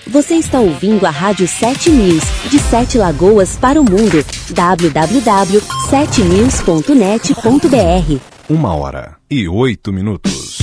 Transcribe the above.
Você está ouvindo a Rádio 7 News, de 7 Lagoas para o mundo. www.7news.net.br 1h08.